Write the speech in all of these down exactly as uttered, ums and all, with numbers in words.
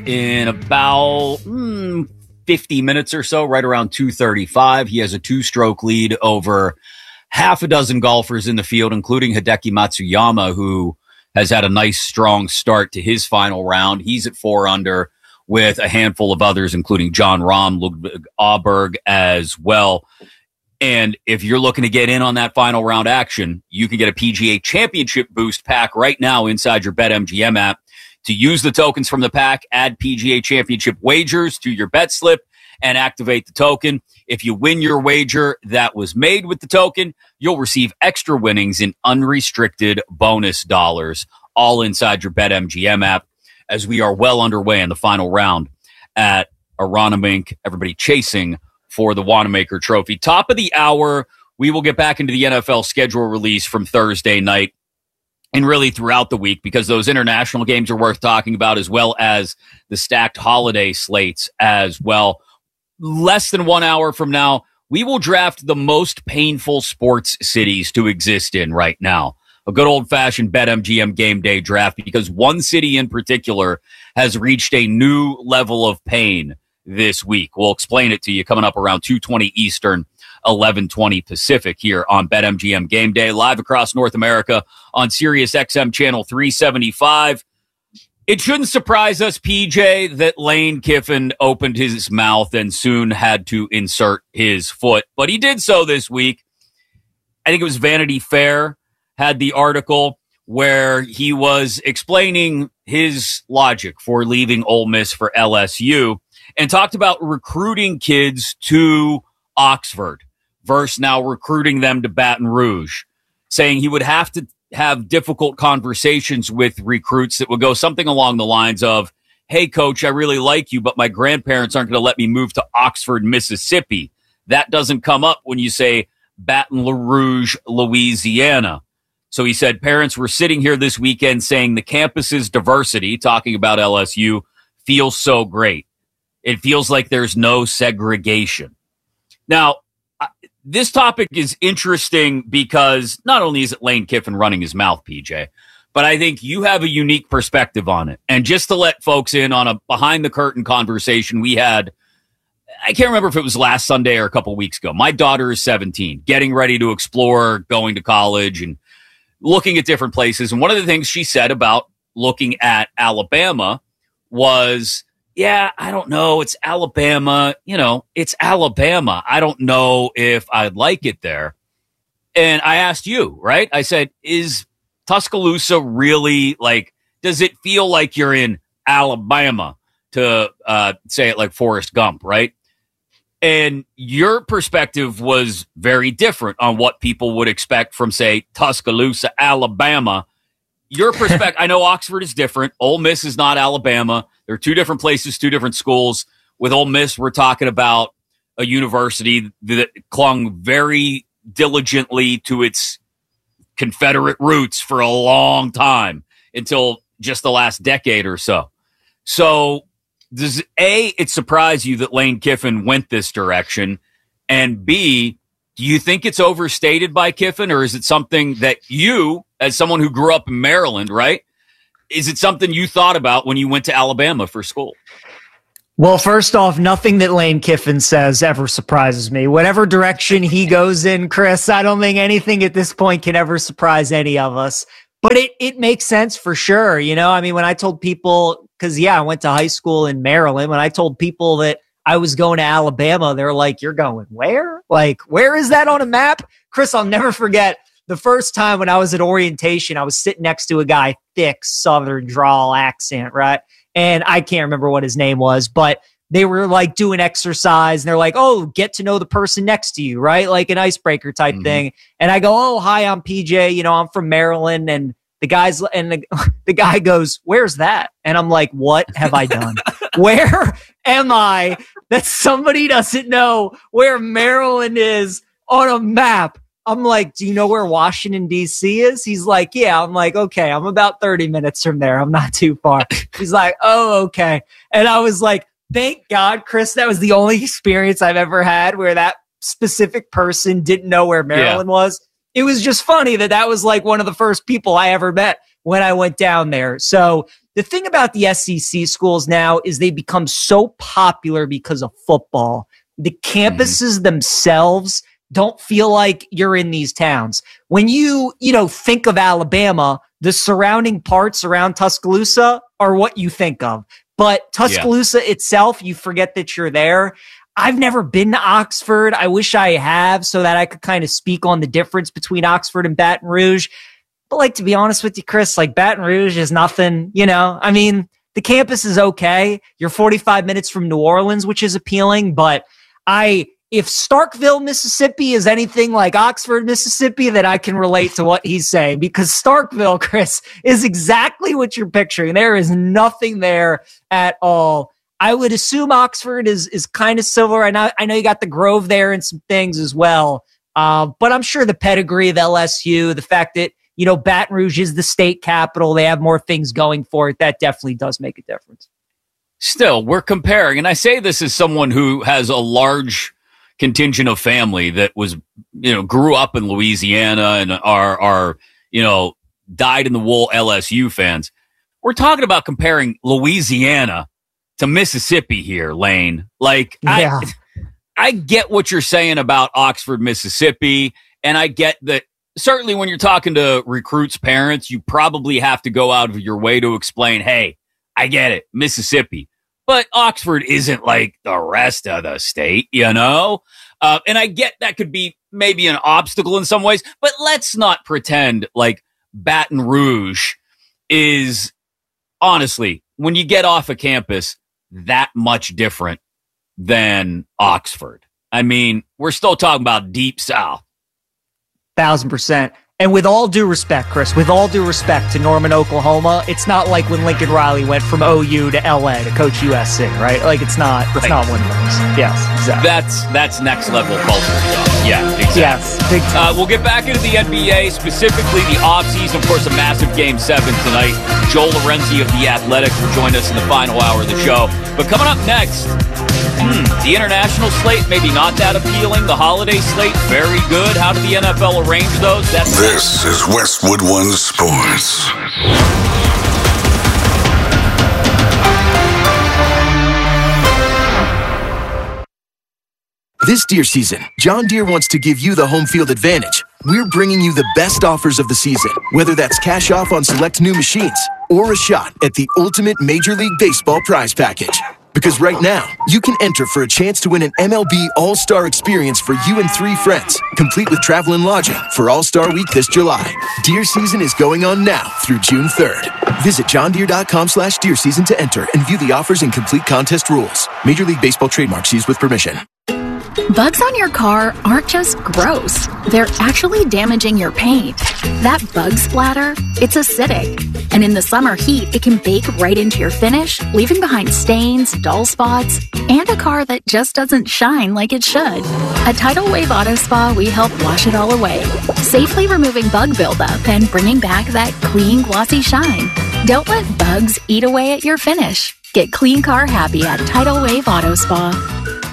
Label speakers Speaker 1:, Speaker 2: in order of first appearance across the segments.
Speaker 1: in about mm, fifty minutes or so, right around two thirty-five. He has a two-stroke lead over half a dozen golfers in the field, including Hideki Matsuyama, who has had a nice, strong start to his final round. He's at four under with a handful of others, including John Rahm, Ludwig Aberg as well. And if you're looking to get in on that final round action, you can get a P G A Championship Boost pack right now inside your BetMGM app. To use the tokens from the pack, add P G A Championship wagers to your bet slip and activate the token. If you win your wager that was made with the token, you'll receive extra winnings in unrestricted bonus dollars, all inside your BetMGM app, as we are well underway in the final round at Aronimink. Everybody chasing for the Wanamaker Trophy. Top of the hour, we will get back into the N F L schedule release from Thursday night and really throughout the week, because those international games are worth talking about, as well as the stacked holiday slates as well. Less than one hour from now, we will draft the most painful sports cities to exist in right now. A good old-fashioned BetMGM game day draft, because one city in particular has reached a new level of pain this week. We'll explain it to you coming up around two twenty Eastern, eleven twenty Pacific here on BetMGM Game Day, live across North America on Sirius X M Channel three seventy-five. It shouldn't surprise us, P J, that Lane Kiffin opened his mouth and soon had to insert his foot, but he did so this week. I think it was Vanity Fair had the article where he was explaining his logic for leaving Ole Miss for L S U and talked about recruiting kids to Oxford versus now recruiting them to Baton Rouge, saying he would have to have difficult conversations with recruits that would go something along the lines of, hey, coach, I really like you, but my grandparents aren't going to let me move to Oxford, Mississippi. That doesn't come up when you say Baton Rouge, Louisiana. So he said parents were sitting here this weekend saying the campus's diversity, talking about L S U, feels so great. It feels like there's no segregation. Now, this topic is interesting because not only is it Lane Kiffin running his mouth, P J, but I think you have a unique perspective on it. And just to let folks in on a behind-the-curtain conversation we had, I can't remember if it was last Sunday or a couple weeks ago. My daughter is seventeen, getting ready to explore going to college and looking at different places. And one of the things she said about looking at Alabama was, yeah, I don't know. It's Alabama. You know, it's Alabama. I don't know if I'd like it there. And I asked you, right? I said, is Tuscaloosa really like, does it feel like you're in Alabama, to uh, say it like Forrest Gump, right? And your perspective was very different on what people would expect from, say, Tuscaloosa, Alabama. Your perspective, I know Oxford is different. Ole Miss is not Alabama. They're two different places, two different schools. With Ole Miss, we're talking about a university that clung very diligently to its Confederate roots for a long time, until just the last decade or so. So does A, it surprise you that Lane Kiffin went this direction? And B, do you think it's overstated by Kiffin, or is it something that you, as someone who grew up in Maryland, right? Is it something you thought about when you went to Alabama for school?
Speaker 2: Well, first off, nothing that Lane Kiffin says ever surprises me. Whatever direction he goes in, Chris, I don't think anything at this point can ever surprise any of us. But it it makes sense for sure. You know, I mean, when I told people, because, yeah, I went to high school in Maryland. When I told people that I was going to Alabama, they're like, you're going where? Like, where is that on a map? Chris, I'll never forget the first time when I was at orientation, I was sitting next to a guy, thick Southern drawl accent, right? And I can't remember what his name was, but they were like doing exercise and they're like, oh, get to know the person next to you, right? Like an icebreaker type mm-hmm. thing. And I go, oh, hi, I'm P J. You know, I'm from Maryland. And the guy's, and the, the guy goes, where's that? And I'm like, what have I done? Where am I that somebody doesn't know where Maryland is on a map? I'm like, do you know where Washington, D C is? He's like, yeah. I'm like, okay, I'm about thirty minutes from there. I'm not too far. He's like, oh, okay. And I was like, thank God, Chris, that was the only experience I've ever had where that specific person didn't know where Maryland yeah. was. It was just funny that that was like one of the first people I ever met when I went down there. So the thing about the S E C schools now is they become so popular because of football. The campuses mm. themselves don't feel like you're in these towns. When you, you know, think of Alabama, the surrounding parts around Tuscaloosa are what you think of. But Tuscaloosa yeah. itself, you forget that you're there. I've never been to Oxford. I wish I have so that I could kind of speak on the difference between Oxford and Baton Rouge. But like, to be honest with you, Chris, like Baton Rouge is nothing, you know, I mean, the campus is okay. You're forty-five minutes from New Orleans, which is appealing. But I, if Starkville, Mississippi is anything like Oxford, Mississippi, then I can relate to what he's saying, because Starkville, Chris, is exactly what you're picturing. There is nothing there at all. I would assume Oxford is is kind of similar. I know, I know you got the Grove there and some things as well. Uh, but I'm sure the pedigree of L S U, the fact that, you know, Baton Rouge is the state capital, they have more things going for it, that definitely does make a difference.
Speaker 1: Still, we're comparing, and I say this as someone who has a large contingent of family that was, you know, grew up in Louisiana and are, are, you know, dyed in the wool L S U fans. We're talking about comparing Louisiana to Mississippi here, Lane. Like, yeah. I, I get what you're saying about Oxford, Mississippi, and I get that certainly when you're talking to recruits' parents, you probably have to go out of your way to explain, hey, I get it, Mississippi. But Oxford isn't like the rest of the state, you know? Uh, and I get that could be maybe an obstacle in some ways, but let's not pretend like Baton Rouge is, honestly, when you get off a campus, that much different than Oxford. I mean, we're still talking about deep South.
Speaker 2: Thousand percent. And with all due respect, Chris, with all due respect to Norman, Oklahoma, it's not like when Lincoln Riley went from O U to L A to coach U S C, right? Like it's not, it's right. not one of those. Yes, exactly.
Speaker 1: That's that's next level culture stuff. Yeah, exactly.
Speaker 2: Yes, big time.
Speaker 1: Uh, we'll get back into the N B A, specifically the offseason. Of course, a massive game seven tonight. Joel Lorenzi of The Athletic will join us in the final hour of the show. But coming up next, Hmm, the international slate, maybe not that appealing. The holiday slate, very good. How did the N F L arrange those? That's
Speaker 3: this is Westwood One Sports.
Speaker 4: This Deere season, John Deere wants to give you the home field advantage. We're bringing you the best offers of the season, whether that's cash off on select new machines or a shot at the ultimate Major League Baseball prize package. Because right now, you can enter for a chance to win an M L B All-Star experience for you and three friends, complete with travel and lodging for All-Star Week this July. Deer season is going on now through June third. Visit johndeere.com slash deer season to enter and view the offers and complete contest rules. Major League Baseball trademarks used with permission.
Speaker 5: Bugs on your car aren't just gross. They're actually damaging your paint. That bug splatter, it's acidic. And in the summer heat, it can bake right into your finish, leaving behind stains, dull spots, and a car that just doesn't shine like it should. At Tidal Wave Auto Spa, we help wash it all away, safely removing bug buildup and bringing back that clean, glossy shine. Don't let bugs eat away at your finish. Get clean car happy at Tidal Wave Auto Spa.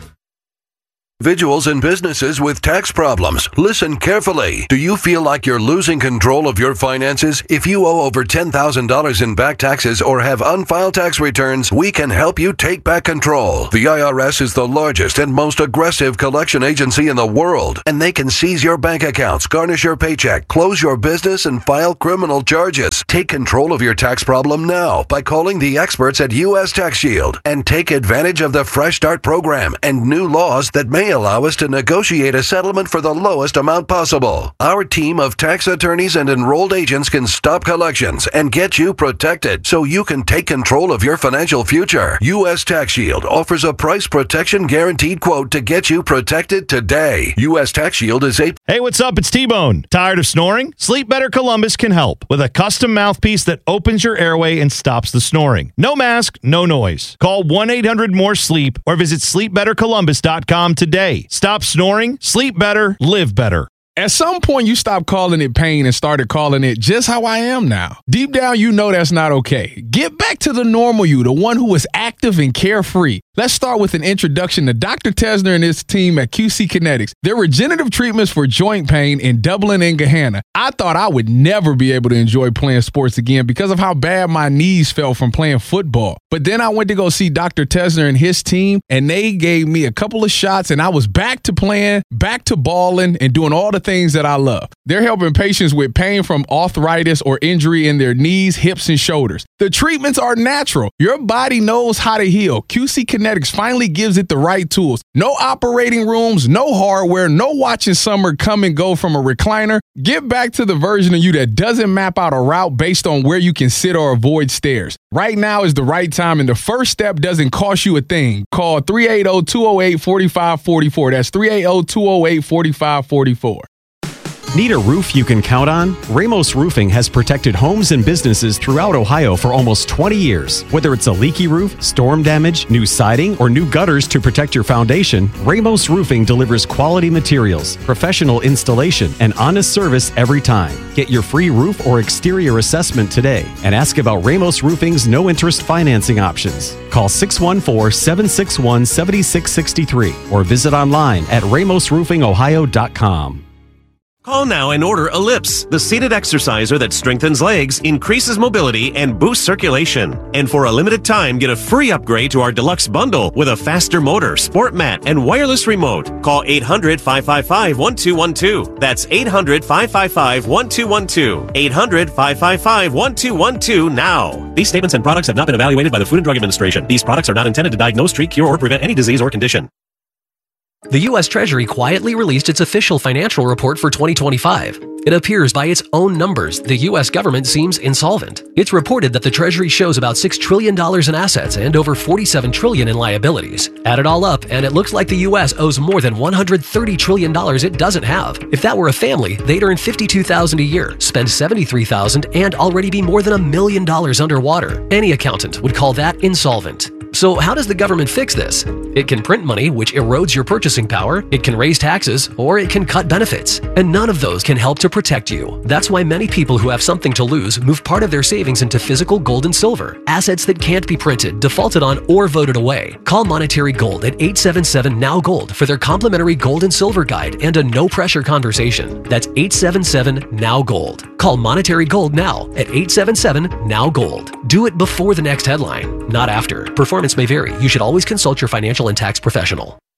Speaker 6: Individuals and businesses with tax problems, listen carefully. Do you feel like you're losing control of your finances? If you owe over ten thousand dollars in back taxes or have unfiled tax returns, we can help you take back control. The I R S is the largest and most aggressive collection agency in the world, and they can seize your bank accounts, garnish your paycheck, close your business, and file criminal charges. Take control of your tax problem now by calling the experts at U S Tax Shield and take advantage of the Fresh Start program and new laws that may allow us to negotiate a settlement for the lowest amount possible. Our team of tax attorneys and enrolled agents can stop collections and get you protected so you can take control of your financial future. U S Tax Shield offers a price protection guaranteed quote to get you protected today. U S Tax Shield is a...
Speaker 7: Hey, what's up? It's T-Bone. Tired of snoring? Sleep Better Columbus can help with a custom mouthpiece that opens your airway and stops the snoring. No mask, no noise. Call one eight hundred more sleep or visit sleep better columbus dot com today. Stop snoring, sleep better, live better.
Speaker 8: At some point, you stopped calling it pain and started calling it just how I am now. Deep down, you know that's not okay. Get back to the normal you, the one who is active and carefree. Let's start with an introduction to Doctor Tesner and his team at Q C Kinetics. Their regenerative treatments for joint pain in Dublin and Gahanna. I thought I would never be able to enjoy playing sports again because of how bad my knees felt from playing football. But then I went to go see Doctor Tesner and his team, and they gave me a couple of shots, and I was back to playing, back to balling, and doing all the things that I love. They're helping patients with pain from arthritis or injury in their knees, hips, and shoulders. The treatments are natural. Your body knows how to heal. Q C Kinetics finally gives it the right tools. No operating rooms, no hardware, no watching summer come and go from a recliner. Get back to the version of you that doesn't map out a route based on where you can sit or avoid stairs. Right now is the right time, and the first step doesn't cost you a thing. Call three eight zero, two zero eight, four five four four. That's three eight zero, two zero eight, four five four four.
Speaker 9: Need a roof you can count on? Ramos Roofing has protected homes and businesses throughout Ohio for almost twenty years. Whether it's a leaky roof, storm damage, new siding, or new gutters to protect your foundation, Ramos Roofing delivers quality materials, professional installation, and honest service every time. Get your free roof or exterior assessment today and ask about Ramos Roofing's no-interest financing options. Call six one four, seven six one, seven six six three or visit online at ramos roofing ohio dot com.
Speaker 10: Call now and order Ellipse, the seated exerciser that strengthens legs, increases mobility, and boosts circulation. And for a limited time, get a free upgrade to our deluxe bundle with a faster motor, sport mat, and wireless remote. Call eight hundred, five five five, one two one two. That's eight hundred, five five five, one two one two. eight hundred, five five five, one two one two now. These statements and products have not been evaluated by the Food and Drug Administration. These products are not intended to diagnose, treat, cure, or prevent any disease or condition.
Speaker 11: The U S Treasury quietly released its official financial report for twenty twenty-five. It appears by its own numbers, the U S government seems insolvent. It's reported that the Treasury shows about six trillion dollars in assets and over forty-seven trillion dollars in liabilities. Add it all up, and it looks like the U S owes more than one hundred thirty trillion dollars it doesn't have. If that were a family, they'd earn fifty-two thousand dollars a year, spend seventy-three thousand dollars, and already be more than a million dollars underwater. Any accountant would call that insolvent. So how does the government fix this? It can print money, which erodes your purchasing power, it can raise taxes, or it can cut benefits. And none of those can help to protect you. That's why many people who have something to lose move part of their savings into physical gold and silver, assets that can't be printed, defaulted on, or voted away. Call Monetary Gold at eight seven seven, N O W Gold for their complimentary gold and silver guide and a no-pressure conversation. That's eight seven seven, N O W Gold. Call Monetary Gold now at eight seven seven, N O W Gold. Do it before the next headline, not after. Performance may vary. You should always consult your financial and tax professional.